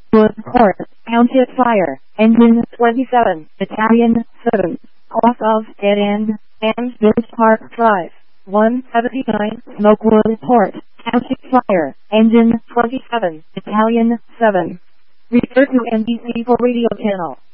Wood Court, Township Fire, Engine 27, Battalion 7, off of Dead End, and Village Park Drive, 179, Smokewood Port, Township Fire, Engine 27, Battalion 7. Refer to NBC for radio channel.